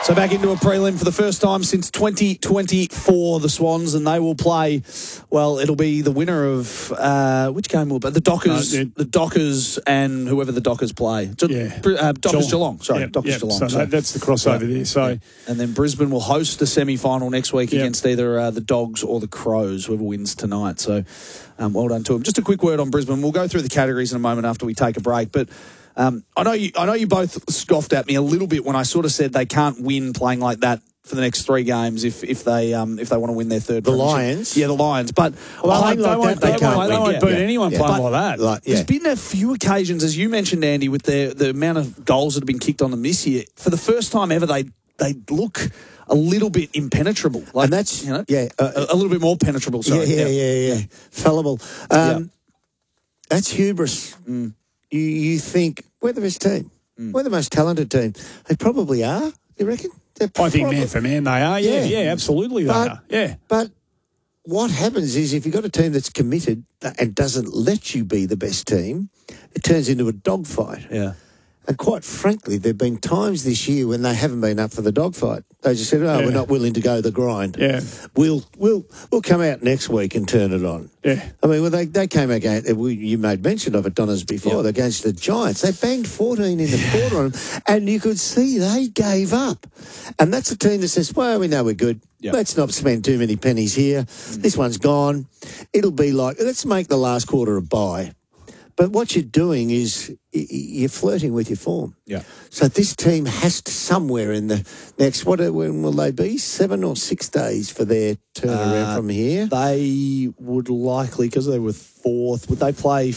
So back into a prelim for the first time since 2024, the Swans, and they will play, well, it'll be the winner of, which game will it be? The Dockers and whoever the Dockers play. Dockers Geelong. Sorry, Dockers Geelong. So that's the crossover there. So, and then Brisbane will host the semi-final next week against either the Dogs or the Crows, whoever wins tonight. So well done to them. Just a quick word on Brisbane. We'll go through the categories in a moment after we take a break, but I know you both scoffed at me a little bit when I sort of said they can't win playing like that for the next 3 games if they want to win their third. The Lions, the Lions, but they won't beat anyone playing like that. There's been a few occasions, as you mentioned, Andy, with the amount of goals that have been kicked on them this year. For the first time ever, they look a little bit impenetrable, and that's a little bit more penetrable. Sorry, fallible. That's hubris. You think we're the best team, we're the most talented team. They probably are. You reckon? I think man for man they are. Yeah, absolutely they are. Yeah, but what happens is if you've got a team that's committed and doesn't let you be the best team, it turns into a dogfight. Yeah. And quite frankly, there have been times this year when they haven't been up for the dogfight. They just said, we're not willing to go the grind. Yeah. We'll come out next week and turn it on. Yeah. I mean, they came against, you made mention of it, Donners, before, against the Giants. They banged 14 in the quarter on them, and you could see they gave up. And that's a team that says, well, we know we're good. Yep. Let's not spend too many pennies here. This one's gone. It'll be like, let's make the last quarter a bye. But what you're doing is you're flirting with your form. Yeah. So this team has to somewhere in the next, when will they be? 7 or 6 days for their turnaround from here? They would likely, because they were 4th, would they play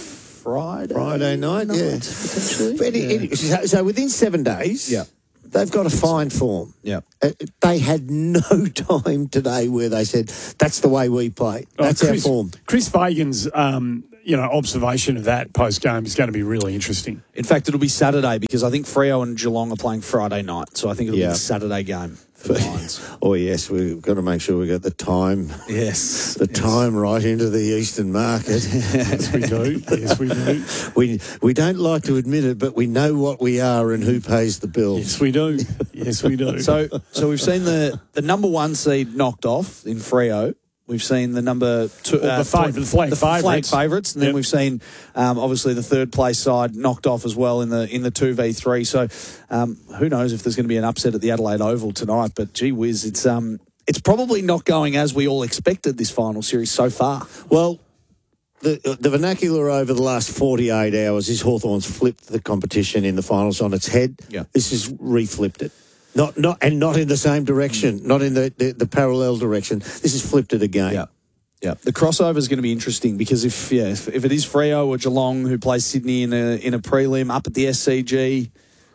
Friday night? Potentially. So within 7 days, they've got to find form. Yeah. They had no time today where they said, that's the way we play. That's our form. Chris Fagan's observation of that post-game is going to be really interesting. In fact, it'll be Saturday because I think Freo and Geelong are playing Friday night, so I think it'll be a Saturday game for the Lions. Oh, yes, we've got to make sure we got the time. Yes. Time right into the Eastern market. Yes, we do. Yes, we do. We don't like to admit it, but we know what we are and who pays the bills. Yes, we do. Yes, we do. So we've seen the number 1 seed knocked off in Freo. We've seen the number 2, the flag favourites, and then we've seen obviously the third place side knocked off as well in the 2v3. So who knows if there's going to be an upset at the Adelaide Oval tonight? But gee whiz, it's probably not going as we all expected this final series so far. Well, the vernacular over the last 48 hours is Hawthorn's flipped the competition in the finals on its head. Yeah. This has reflipped it. Not in the same direction, not in the parallel direction. This has flipped it again. Yeah. The crossover is going to be interesting because if it is Freo or Geelong who plays Sydney in a prelim up at the SCG,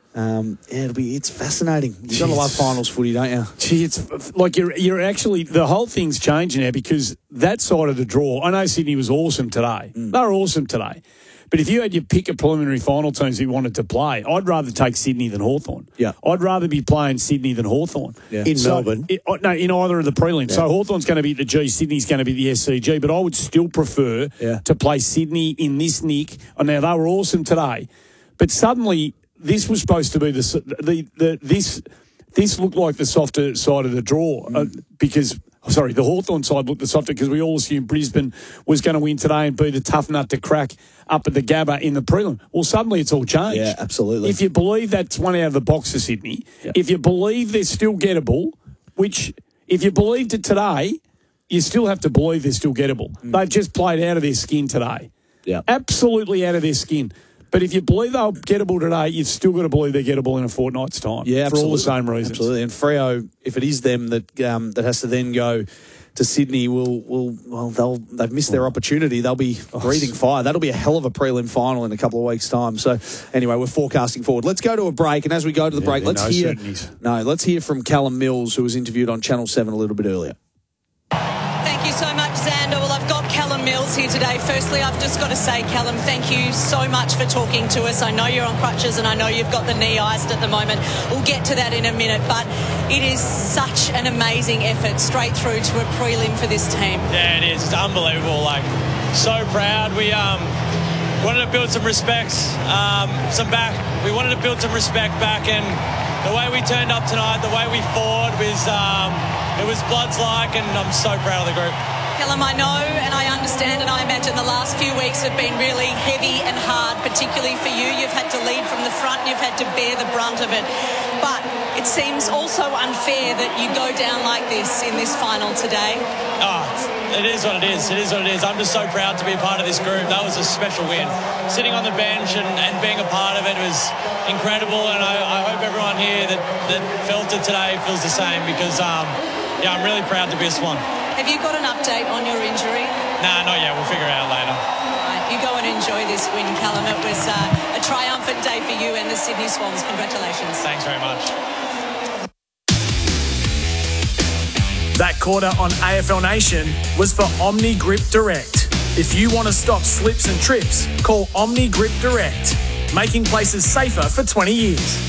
it's fascinating. You've got to love finals footy, don't you? Gee, it's like you're actually, the whole thing's changing now because that side of the draw, I know Sydney was awesome today. They were awesome today. But if you had your pick of preliminary final teams you wanted to play, I'd rather take Sydney than Hawthorn. Yeah. I'd rather be playing Sydney than Hawthorn. Yeah. In Melbourne? In either of the prelims. Yeah. So Hawthorn's going to be the G, Sydney's going to be the SCG, but I would still prefer to play Sydney in this nick. Oh, now, they were awesome today. But suddenly, this was supposed to be this looked like the softer side of the draw because... Sorry, the Hawthorn side looked the softer because we all assumed Brisbane was going to win today and be the tough nut to crack up at the Gabba in the prelim. Well, suddenly it's all changed. Yeah, absolutely. If you believe that's one out of the box for Sydney, if you believe they're still gettable, which if you believed it today, you still have to believe they're still gettable. They've just played out of their skin today. Yeah. Absolutely out of their skin. But if you believe they're gettable today, you've still got to believe they're gettable in a fortnight's time. Yeah, for all the same reasons. Absolutely. And Freo, if it is them that has to then go to Sydney, they've missed their opportunity. They'll be breathing fire. That'll be a hell of a prelim final in a couple of weeks' time. So anyway, we're forecasting forward. Let's go to a break, and as we go to the break, let's hear from Callum Mills, who was interviewed on Channel 7 a little bit earlier. Thank you so much, Xander. Well, I've got Callum Mills here today. Firstly, I've just got to say, Callum, thank you so much for talking to us. I know you're on crutches and I know you've got the knee iced at the moment. We'll get to that in a minute, but it is such an amazing effort straight through to a prelim for this team. Yeah, it is. It's unbelievable. So proud. wanted to build some respect, we wanted to build some respect back, and the way we turned up tonight, the way we fought it was Bloods like, and I'm so proud of the group. Callum, I know and I understand and I imagine the last few weeks have been really heavy and hard, particularly for you. You've had to lead from the front, you've had to bear the brunt of it. But it seems also unfair that you go down like this in this final today. Oh, it is what it is. It is what it is. I'm just so proud to be a part of this group. That was a special win. Sitting on the bench and being a part of it was incredible, and I hope everyone here that felt it today feels the same, because I'm really proud to be a Swan. Have you got an update on your injury? Nah, not yet. We'll figure it out later. Right, you go and enjoy this win, Callum. It was a triumphant day for you and the Sydney Swans. Congratulations. Thanks very much. That quarter on AFL Nation was for Omni Grip Direct. If you want to stop slips and trips, call Omni Grip Direct, making places safer for 20 years.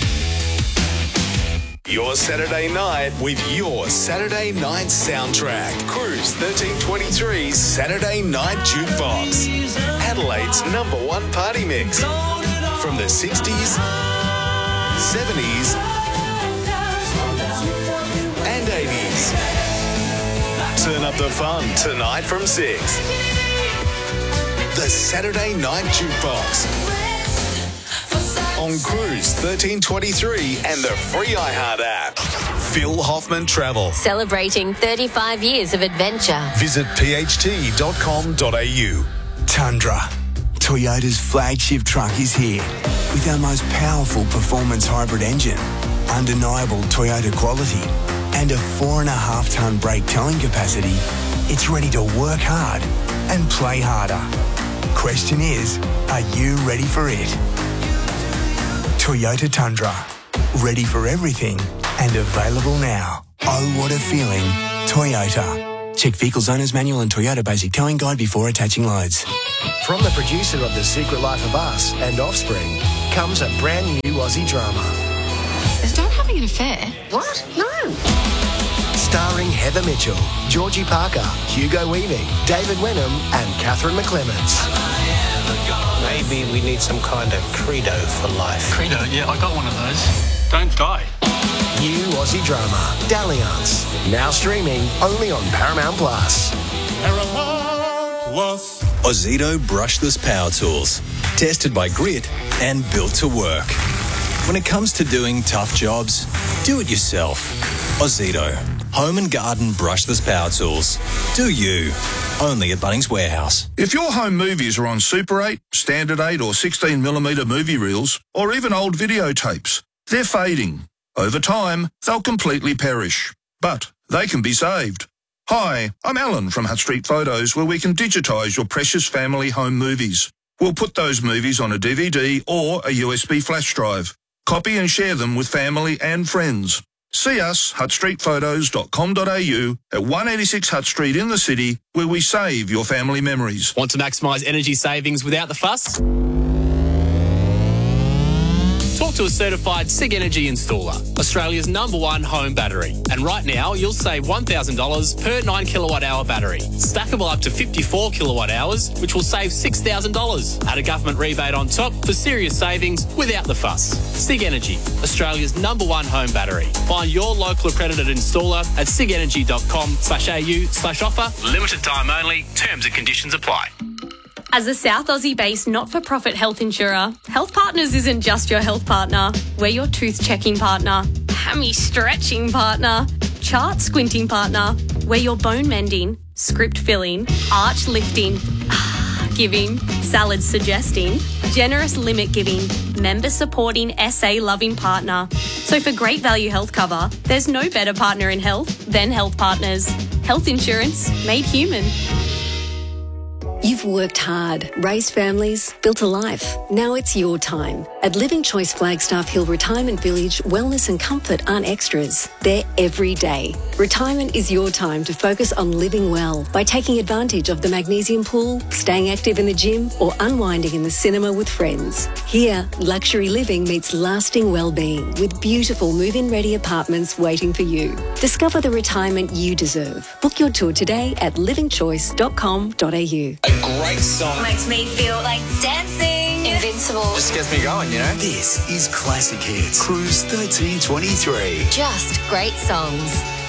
Your Saturday night with your Saturday night soundtrack. Cruise 1323's Saturday Night Jukebox. Adelaide's #1 party mix. From the 60s, 70s, and 80s. Turn up the fun tonight from 6. The Saturday Night Jukebox. On Cruise 1323 and the free iHeart app. Phil Hoffman Travel. Celebrating 35 years of adventure. Visit pht.com.au. Tundra. Toyota's flagship truck is here with our most powerful performance hybrid engine, undeniable Toyota quality, and a 4.5-tonne brake towing capacity. It's ready to work hard and play harder. Question is, are you ready for it? Toyota Tundra. Ready for everything and available now. Oh, what a feeling. Toyota. Check Vehicles Owner's Manual and Toyota Basic Towing Guide before attaching loads. From the producer of The Secret Life of Us and Offspring comes a brand new Aussie drama. Is Dad having an affair? What? No. Starring Heather Mitchell, Georgie Parker, Hugo Weaving, David Wenham and Catherine McClements. Maybe we need some kind of credo for life. Credo? Yeah, I got one of those. Don't die. New Aussie drama, Dalliance. Now streaming only on Paramount Plus. Ozito brushless power tools. Tested by Grit and built to work. When it comes to doing tough jobs, do it yourself. Ozito. Home and garden brushless power tools. Do you. Only at Bunnings Warehouse. If your home movies are on Super 8, Standard 8 or 16mm movie reels, or even old videotapes, they're fading. Over time, they'll completely perish. But they can be saved. Hi, I'm Alan from Hutt Street Photos, where we can digitise your precious family home movies. We'll put those movies on a DVD or a USB flash drive. Copy and share them with family and friends. See us, huttstreetphotos.com.au at 186 Hutt Street in the city, where we save your family memories. Want to maximise energy savings without the fuss? Talk to a certified SIG Energy installer, Australia's #1 home battery. And right now, you'll save $1,000 per 9 kilowatt hour battery. Stackable up to 54 kilowatt hours, which will save $6,000. Add a government rebate on top for serious savings without the fuss. SIG Energy, Australia's #1 home battery. Find your local accredited installer at sigenergy.com.au/offer. Limited time only. Terms and conditions apply. As a South Aussie-based not-for-profit health insurer, Health Partners isn't just your health partner. We're your tooth-checking partner, hammy-stretching partner, chart-squinting partner. We're your bone-mending, script-filling, arch-lifting, giving, salad-suggesting, generous limit-giving, member-supporting, SA-loving partner. So for great value health cover, there's no better partner in health than Health Partners. Health insurance made human. You've worked hard, raised families, built a life. Now it's your time. At Living Choice Flagstaff Hill Retirement Village, wellness and comfort aren't extras. They're every day. Retirement is your time to focus on living well by taking advantage of the magnesium pool, staying active in the gym, or unwinding in the cinema with friends. Here, luxury living meets lasting well-being with beautiful move-in ready apartments waiting for you. Discover the retirement you deserve. Book your tour today at livingchoice.com.au. A great song. Makes me feel like dancing. Invincible. Just gets me going, you know? This is Classic Hits. Cruise 1323. Just great songs.